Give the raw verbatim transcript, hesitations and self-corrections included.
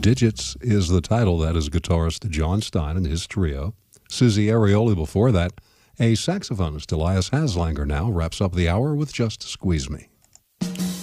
Digits is the title. That is guitarist John Stein and his trio. Susie Arioli before that. A saxophonist, Elias Haslanger, now wraps up the hour with Just Squeeze Me.